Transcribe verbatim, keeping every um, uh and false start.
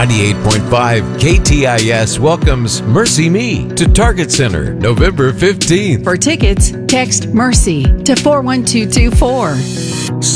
ninety-eight point five K T I S welcomes Mercy Me to Target Center November fifteenth. For tickets, text MERCY to four one two two four.